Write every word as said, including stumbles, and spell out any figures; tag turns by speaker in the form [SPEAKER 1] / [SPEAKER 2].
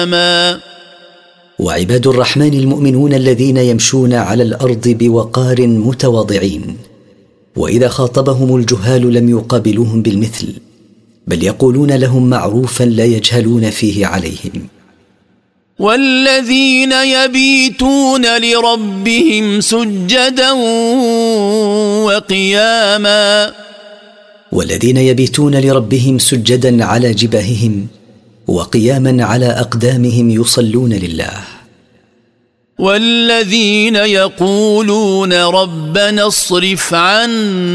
[SPEAKER 1] وعباد الرحمن المؤمنون الذين يمشون على الأرض بوقار متواضعين، وإذا خاطبهم الجهال لم يقابلوهم بالمثل، بل يقولون لهم معروفا لا يجهلون فيه عليهم.
[SPEAKER 2] والذين يبيتون لربهم سجدا وقياما
[SPEAKER 1] والذين يبيتون لربهم سجدا على جباههم وقياما على أقدامهم يصلون لله.
[SPEAKER 2] والذين يقولون ربنا اصرف عنا